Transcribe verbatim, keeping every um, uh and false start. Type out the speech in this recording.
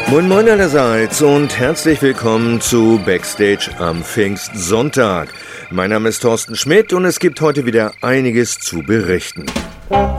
Moin Moin allerseits und herzlich willkommen zu Backstage am Pfingstsonntag. Mein Name ist Thorsten Schmidt und es gibt heute wieder einiges zu berichten.